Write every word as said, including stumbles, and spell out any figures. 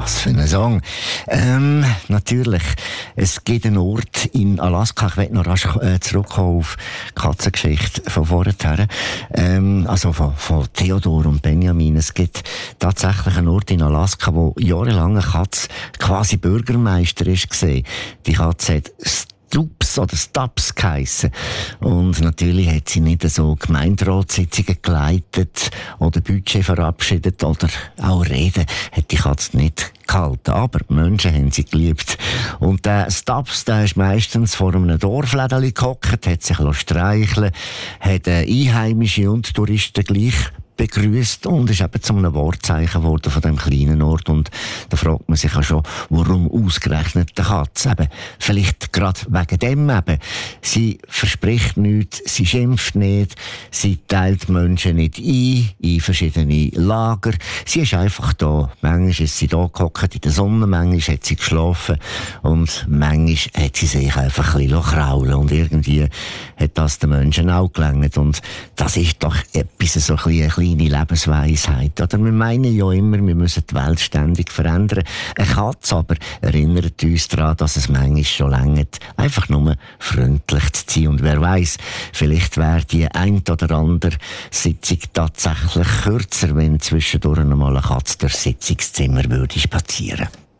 Was für ein Song. Ähm, natürlich, es gibt einen Ort in Alaska, ich will noch rasch äh, zurückkommen auf die Katzengeschichte von vorher, ähm, also von, von Theodor und Benjamin. Es gibt tatsächlich einen Ort in Alaska, wo jahrelang eine Katze quasi Bürgermeister ist gesehen. Die Katze hat Stups oder Stubbs geheissen. Und natürlich hat sie nicht so Gemeinderatssitzungen geleitet oder Budget verabschiedet oder auch Reden hat die Katze nicht gehalten. Aber die Menschen haben sie geliebt. Und der Stubbs, der ist meistens vor einem Dorflädeli gehockt, hat sich streicheln lassen, hat Einheimische und Touristen gleich begrüßt und ist eben zu einem Wortzeichen geworden von diesem kleinen Ort. Und da fragt man sich ja schon, warum ausgerechnet die Katze? Eben, vielleicht gerade wegen dem eben. Sie verspricht nichts, sie schimpft nicht, sie teilt Menschen nicht ein, in verschiedene Lager. Sie ist einfach da. Manchmal ist sie da gehockt in der Sonne, manchmal hat sie geschlafen und manchmal hat sie sich einfach ein bisschen kraulen. Und irgendwie hat das den Menschen auch gelangt. Und das ist doch etwas, so ein bisschen, kleine Lebensweisheit. Oder wir meinen ja immer, wir müssen die Welt ständig verändern. Eine Katze aber erinnert uns daran, dass es manchmal schon reicht, einfach nur freundlich zu sein. Und wer weiss, vielleicht wäre die ein oder andere Sitzung tatsächlich kürzer, wenn zwischendurch einmal eine Katze durchs Sitzungszimmer würde spazieren.